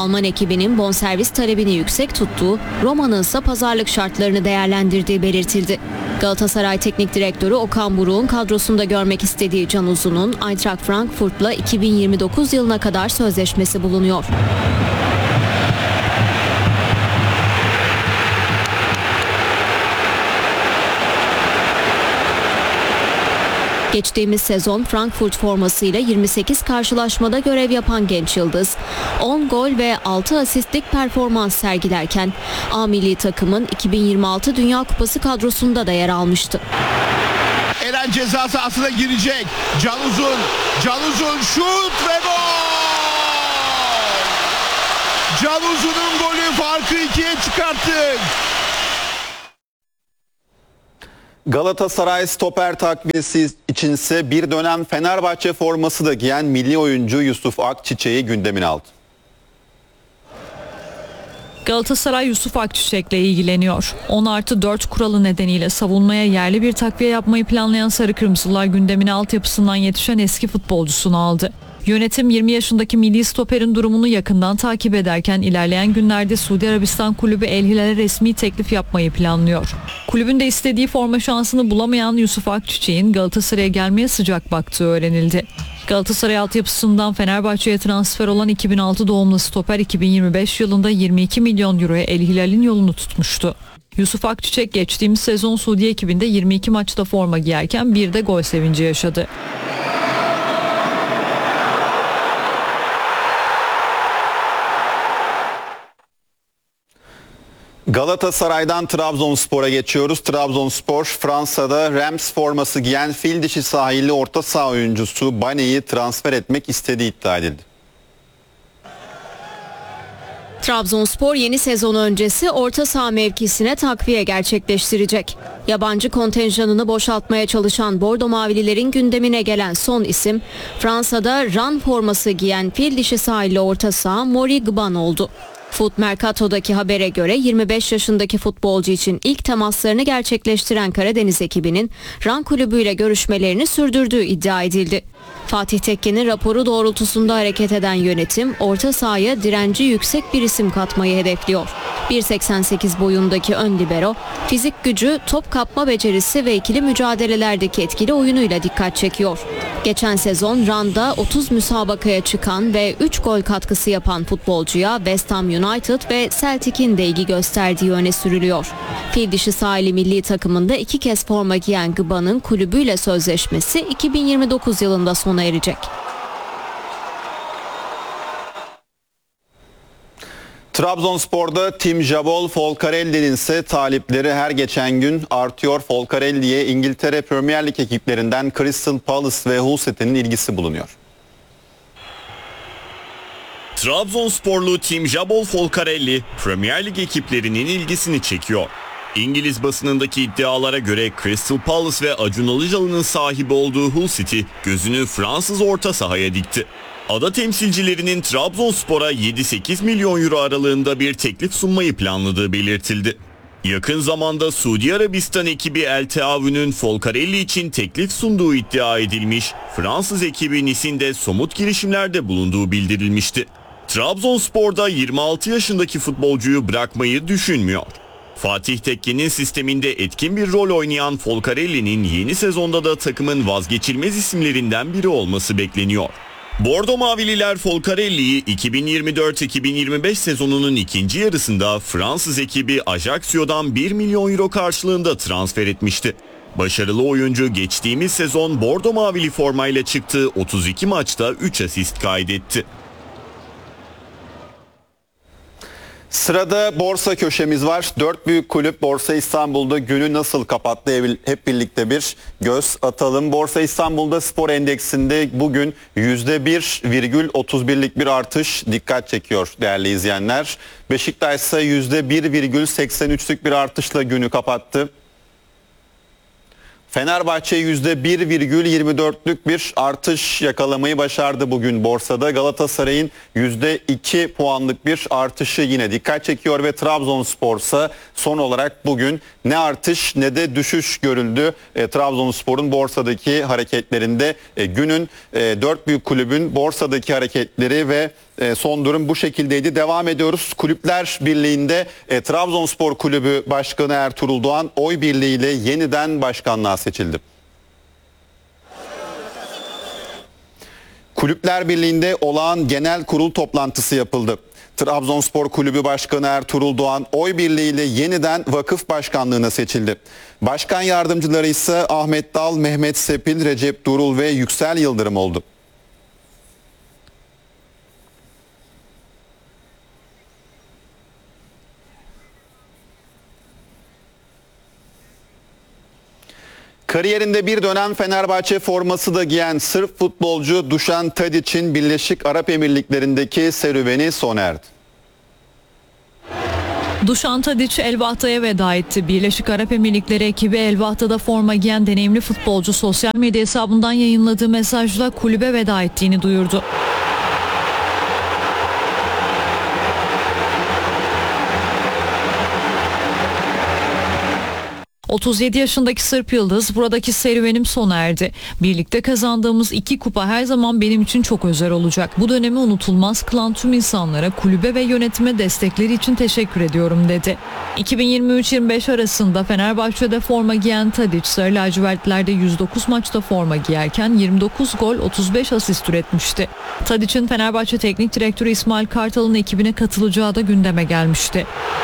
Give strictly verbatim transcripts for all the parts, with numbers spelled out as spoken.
Alman ekibinin bonservis talebini yüksek tuttuğu, Roma'nın ise pazarlık şartlarını değerlendirdiği belirtildi. Galatasaray Teknik Direktörü Okan Buruk'un kadrosunda görmek istediği Can Uzun'un Eintracht Frankfurt'la iki bin yirmi dokuz yılına kadar sözleşmesi bulunuyor. Geçtiğimiz sezon Frankfurt formasıyla yirmi sekiz karşılaşmada görev yapan genç yıldız, on gol ve altı asistlik performans sergilerken A milli takımın iki bin yirmi altı Dünya Kupası kadrosunda da yer almıştı. Eren ceza sahasına girecek. Can Uzun, Can Uzun şut ve gol! Can Uzun'un golü farkı ikiye çıkarttı. Galatasaray stoper takviyesi içinse bir dönem Fenerbahçe forması da giyen milli oyuncu Yusuf Akçiçek'i gündemine aldı. Galatasaray Yusuf Akçiçek'le ilgileniyor. on artı dört kuralı nedeniyle savunmaya yerli bir takviye yapmayı planlayan Sarı Kırmızılar gündemine altyapısından yetişen eski futbolcusunu aldı. Yönetim yirmi yaşındaki milli stoperin durumunu yakından takip ederken ilerleyen günlerde Suudi Arabistan kulübü El Hilal'e resmi teklif yapmayı planlıyor. Kulübün de istediği forma şansını bulamayan Yusuf Akçiçek'in Galatasaray'a gelmeye sıcak baktığı öğrenildi. Galatasaray altyapısından Fenerbahçe'ye transfer olan iki bin altı doğumlu stoper iki bin yirmi beş yılında yirmi iki milyon euroya El Hilal'in yolunu tutmuştu. Yusuf Akçiçek geçtiğimiz sezon Suudi ekibinde yirmi iki maçta forma giyerken bir de gol sevinci yaşadı. Galatasaray'dan Trabzonspor'a geçiyoruz. Trabzonspor Fransa'da Reims forması giyen fil dişi sahilli orta saha oyuncusu Bane'yi transfer etmek istediği iddia edildi. Trabzonspor yeni sezon öncesi orta saha mevkisine takviye gerçekleştirecek. Yabancı kontenjanını boşaltmaya çalışan Bordo Mavililerin gündemine gelen son isim Fransa'da Rennes forması giyen fil dişi sahilli orta saha Mori Gban oldu. Foot Mercato'daki habere göre yirmi beş yaşındaki futbolcu için ilk temaslarını gerçekleştiren Karadeniz ekibinin Rennes kulübüyle görüşmelerini sürdürdüğü iddia edildi. Fatih Tekke'nin raporu doğrultusunda hareket eden yönetim orta sahaya direnci yüksek bir isim katmayı hedefliyor. bir seksen sekiz boyundaki ön libero, fizik gücü, top kapma becerisi ve ikili mücadelelerdeki etkili oyunuyla dikkat çekiyor. Geçen sezon Randa otuz müsabakaya çıkan ve üç gol katkısı yapan futbolcuya West Ham United ve Celtic'in de ilgi gösterdiği öne sürülüyor. Fil dişi sahili milli takımında iki kez forma giyen Gıban'ın kulübüyle sözleşmesi iki bin yirmi dokuz yılında sona erecek. Trabzonspor'da Tim Jabol Folcarelli'nin ise talipleri her geçen gün artıyor. Folcarelli'ye İngiltere Premier Lig ekiplerinden Crystal Palace ve Hull City'nin ilgisi bulunuyor. Trabzonsporlu Tim Jabol Folcarelli Premier Lig ekiplerinin ilgisini çekiyor. İngiliz basınındaki iddialara göre Crystal Palace ve Acun Ilıcalı'nın sahibi olduğu Hull City gözünü Fransız orta sahaya dikti. Ada temsilcilerinin Trabzonspor'a yedi sekiz milyon euro aralığında bir teklif sunmayı planladığı belirtildi. Yakın zamanda Suudi Arabistan ekibi El Teavün'ün Folcarelli için teklif sunduğu iddia edilmiş, Fransız ekibi Nice'in de somut girişimlerde bulunduğu bildirilmişti. Trabzonspor'da yirmi altı yaşındaki futbolcuyu bırakmayı düşünmüyor. Fatih Tekke'nin sisteminde etkin bir rol oynayan Folcarelli'nin yeni sezonda da takımın vazgeçilmez isimlerinden biri olması bekleniyor. Bordo Mavililer Folcarelli'yi iki bin yirmi dört iki bin yirmi beş sezonunun ikinci yarısında Fransız ekibi Ajacsio'dan bir milyon euro karşılığında transfer etmişti. Başarılı oyuncu geçtiğimiz sezon Bordo Mavili formayla çıktığı otuz iki maçta üç asist kaydetti. Sırada borsa köşemiz var. Dört büyük kulüp Borsa İstanbul'da günü nasıl kapattı? Hep birlikte bir göz atalım. Borsa İstanbul'da spor endeksinde bugün yüzde bir virgül otuz birlik bir artış dikkat çekiyor değerli izleyenler. Beşiktaş ise yüzde bir virgül seksen üçlük bir artışla günü kapattı. Fenerbahçe yüzde bir virgül yirmi dörtlük bir artış yakalamayı başardı bugün borsada. Galatasaray'ın yüzde iki puanlık bir artışı yine dikkat çekiyor ve Trabzonspor ise son olarak bugün ne artış ne de düşüş görüldü. E, Trabzonspor'un borsadaki hareketlerinde e, günün e, dört büyük kulübün borsadaki hareketleri ve e, son durum bu şekildeydi. Devam ediyoruz. Kulüpler Birliği'nde e, Trabzonspor Kulübü Başkanı Ertuğrul Doğan oy birliğiyle yeniden başkanlığa seçildi. Kulüpler Birliği'nde olağan genel kurul toplantısı yapıldı. Trabzonspor Kulübü Başkanı Ertuğrul Doğan oy birliğiyle yeniden vakıf başkanlığına seçildi. Başkan yardımcıları ise Ahmet Dal, Mehmet Sepil, Recep Durul ve Yüksel Yıldırım oldu. Kariyerinde bir dönem Fenerbahçe forması da giyen Sırp futbolcu Dušan Tadić'in Birleşik Arap Emirlikleri'ndeki serüveni sona erdi. Dušan Tadić El Vahda'ya veda etti. Birleşik Arap Emirlikleri ekibi El Vahda'da forma giyen deneyimli futbolcu sosyal medya hesabından yayınladığı mesajla kulübe veda ettiğini duyurdu. otuz yedi yaşındaki Sırp Yıldız, buradaki serüvenim sona erdi. Birlikte kazandığımız iki kupa her zaman benim için çok özel olacak. Bu dönemi unutulmaz kılan tüm insanlara, kulübe ve yönetime destekleri için teşekkür ediyorum dedi. iki bin yirmi üç yirmi beş arasında Fenerbahçe'de forma giyen Tadić, Sarı lacivertlerde yüz dokuz maçta forma giyerken yirmi dokuz gol, otuz beş asist üretmişti. Tadić'in Fenerbahçe Teknik Direktörü İsmail Kartal'ın ekibine katılacağı da gündeme gelmişti.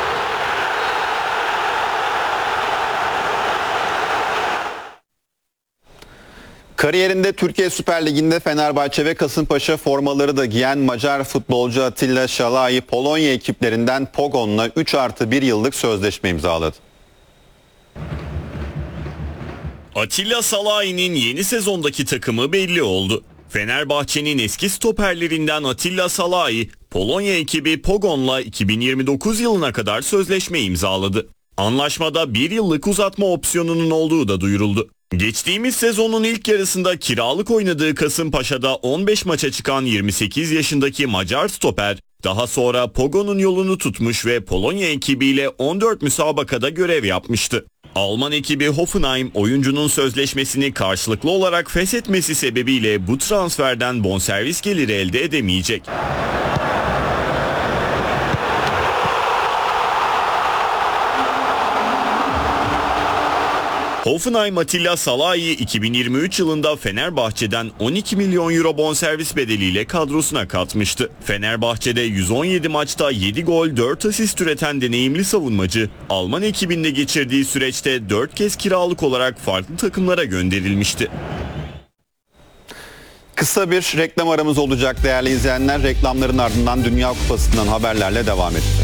Kariyerinde Türkiye Süper Ligi'nde Fenerbahçe ve Kasımpaşa formaları da giyen Macar futbolcu Attila Szalai, Polonya ekiplerinden Pogon'la üç artı bir yıllık sözleşme imzaladı. Attila Szalai'nin yeni sezondaki takımı belli oldu. Fenerbahçe'nin eski stoperlerinden Attila Szalai, Polonya ekibi Pogon'la iki bin yirmi dokuz yılına kadar sözleşme imzaladı. Anlaşmada bir yıllık uzatma opsiyonunun olduğu da duyuruldu. Geçtiğimiz sezonun ilk yarısında kiralık oynadığı Kasımpaşa'da on beş maça çıkan yirmi sekiz yaşındaki Macar stoper, daha sonra Pogon'un yolunu tutmuş ve Polonya ekibiyle on dört müsabakada görev yapmıştı. Alman ekibi Hoffenheim oyuncunun sözleşmesini karşılıklı olarak feshetmesi sebebiyle bu transferden bonservis geliri elde edemeyecek. Hoffenheim Attila Szalai'yi iki bin yirmi üç yılında Fenerbahçe'den on iki milyon euro bonservis bedeliyle kadrosuna katmıştı. Fenerbahçe'de yüz on yedi maçta yedi gol dört asist üreten deneyimli savunmacı, Alman ekibinde geçirdiği süreçte dört kez kiralık olarak farklı takımlara gönderilmişti. Kısa bir reklam aramız olacak değerli izleyenler. Reklamların ardından Dünya Kupası'ndan haberlerle devam edeceğiz.